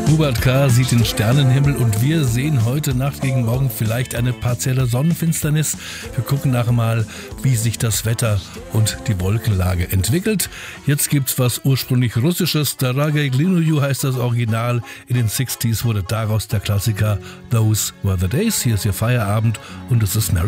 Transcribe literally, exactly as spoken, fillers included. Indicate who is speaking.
Speaker 1: Hubert K. sieht den Sternenhimmel und wir sehen heute Nacht gegen morgen vielleicht eine partielle Sonnenfinsternis. Wir gucken nachher mal, wie sich das Wetter und die Wolkenlage entwickelt. Jetzt gibt's was ursprünglich Russisches. Daragay Glinuyu heißt das Original. In den sechziger wurde daraus der Klassiker Those Were the Days. Hier ist Ihr Feierabend und es ist Mary